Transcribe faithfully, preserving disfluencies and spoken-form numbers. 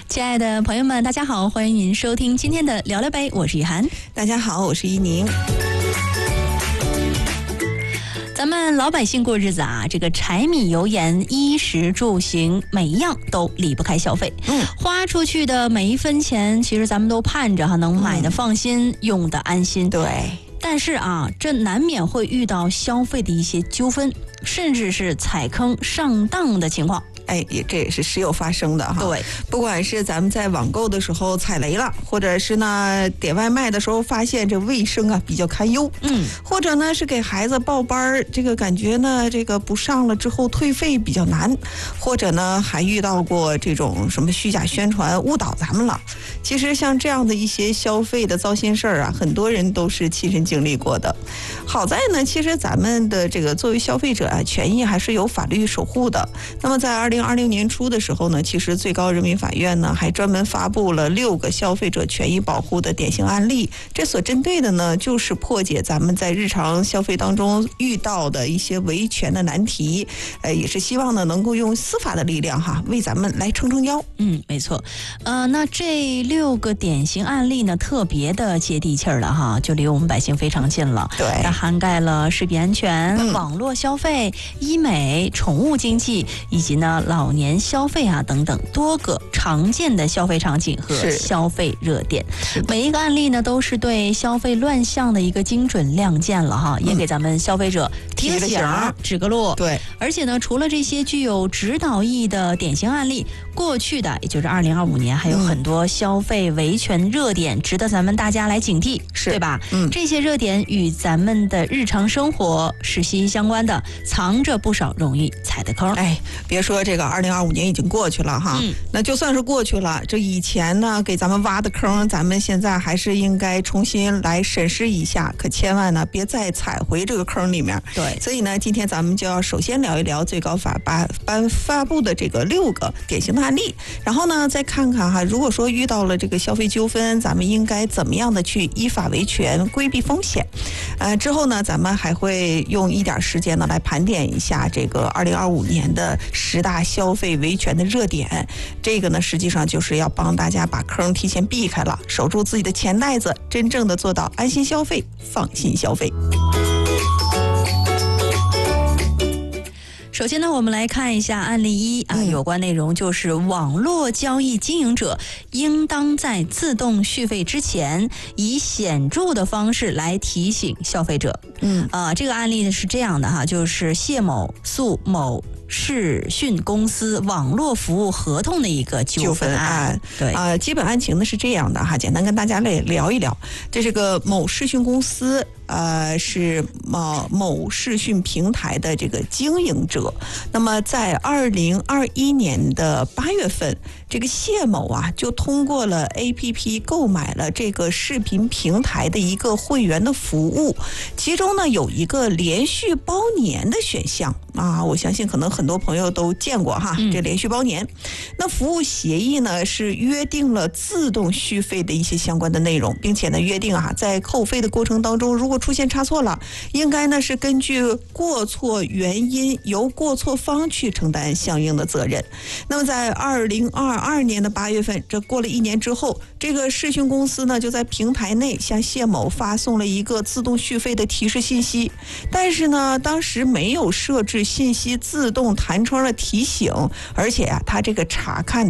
亲爱的朋友们，大家好，欢迎您收听今天的聊聊呗，我是雨涵。 大家好，我是依宁。 咱们老百姓过日子啊，这个柴米油盐、衣食住行，每一样都离不开消费。 嗯， 花出去的每一分钱，其实咱们都盼着哈，能买的放心，嗯、用的安心。 对。 但是啊，这难免会遇到消费的一些纠纷，甚至是踩坑上当的情况。 哎，也这也是时有发生的哈。 对， 不管是咱们在网购的时候踩雷了，或者是呢点外卖的时候发现这卫生啊比较堪忧， 嗯， 或者呢是给孩子报班，这个感觉呢这个不上了之后退费比较难，或者呢还遇到过这种什么虚假宣传误导咱们了。其实像这样的一些消费的糟心事儿啊，很多人都是亲身经历过的。好在呢，其实咱们的这个作为消费者啊，权益还是有法律守护的。那么在二零二零年初的时候呢，其实最高人民法院呢还专门发布了六个消费者权益保护的典型案例。这所针对的呢，就是破解咱们在日常消费当中遇到的一些维权的难题。呃，也是希望呢能够用司法的力量哈，为咱们来撑撑腰。 嗯，没错。呃，那这六个典型案例呢，特别的接地气儿了哈，就离我们百姓非常近了。 对， 它涵盖了食品安全、嗯、网络消费、医美、宠物经济以及呢老年消费啊等等多个常见的消费场景和消费热点。每一个案例呢都是对消费乱象的一个精准亮剑了哈，嗯、也给咱们消费者提个醒、指个路。 对， 而且呢，除了这些具有指导意义的典型案例，过去的也就是二零二五年还有很多消费维权热点值得咱们大家来警惕， 是对吧？ 嗯， 这些热点与咱们的日常生活是息息相关的，藏着不少容易踩的坑。 哎，别说这个二零二五年已经过去了哈，嗯、那就算是过去了，这以前呢给咱们挖的坑，咱们现在还是应该重新来审视一下，可千万呢别再踩回这个坑里面。 对， 所以呢，今天咱们就要首先聊一聊最高法颁颁发布的这个六个典型的案例，然后呢再看看哈，如果说遇到了这个消费纠纷，咱们应该怎么样的去依法维权，规避风险。呃，之后呢，咱们还会用一点时间呢来盘点一下这个二零二五年的十大消费维权的热点。这个呢，实际上就是要帮大家把坑提前避开了，守住自己的钱袋子，真正的做到安心消费、放心消费。 首先呢，我们来看一下案例一啊，有关内容就是网络交易经营者应当在自动续费之前，以显著的方式来提醒消费者。 嗯， 啊，这个案例呢是这样的哈，就是谢某诉某视讯公司网络服务合同的一个纠纷案。对啊、呃，基本案情呢是这样的哈，简单跟大家来聊一聊。这是个某视讯公司。呃，是某某视讯平台的这个经营者。那么在二零二一年的八月份，这个谢某啊就通过了 A P P 购买了这个视频平台的一个会员的服务，其中呢有一个连续包年的选项啊，我相信可能很多朋友都见过哈，这连续包年。嗯、那服务协议呢是约定了自动续费的一些相关的内容，并且呢约定啊在扣费的过程当中，如果出现差错了，应该呢是根据过错原因由过错方去承担相应的责任。那么在二零二二年的八月份，这过了一年之后，这个视讯公司呢就在平台内向谢某发送了一个自动续费的提示信息，但是呢当时没有设置信息自动弹窗的提醒，而且啊它这个查看